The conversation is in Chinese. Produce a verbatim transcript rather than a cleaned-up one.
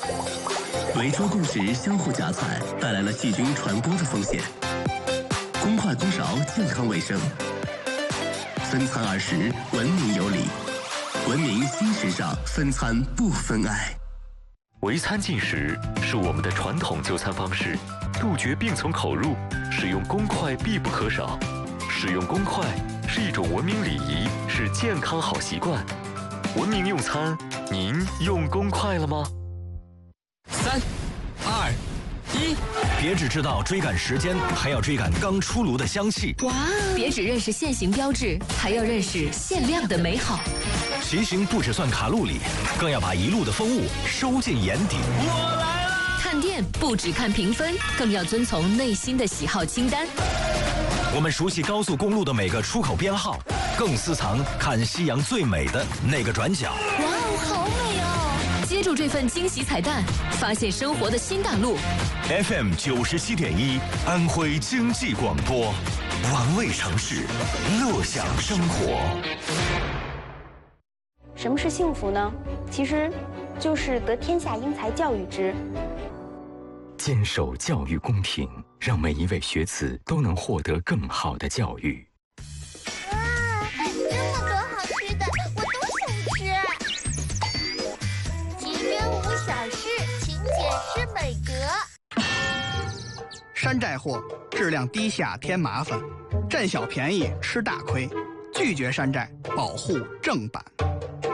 围桌共食相互夹菜带来了细菌传播的风险。公筷公勺健康卫生，分餐二十文明有礼，文明新时尚，分餐不分爱。 围餐进食是我们的传统就餐方式，杜绝病从口入，使用公筷必不可少。使用公筷是一种文明礼仪，是健康好习惯。文明用餐，您用公筷了吗？ 三、二、一，别只知道追赶时间，还要追赶刚出炉的香气。 哇！别只认识限行标志，还要认识限量的美好。 骑行不只算卡路里，更要把一路的风物收进眼底。 我来了！看店不只看评分，更要遵从内心的喜好清单。 我们熟悉高速公路的每个出口编号，更私藏看夕阳最美的那个转角。 哇哦，好美哦！接住这份惊喜彩蛋，发现生活的新大陆。 F M 九十七点一，安徽经济广播，玩味城市，乐享生活。 什么是幸福呢？其实，就是得天下英才教育之。 坚守教育公平，让每一位学子都能获得更好的教育。 哇，这么多好吃的，我都想吃。奇珍无小事，勤俭是美德。 山寨货，质量低下添麻烦，占小便宜吃大亏，拒绝山寨，保护正版。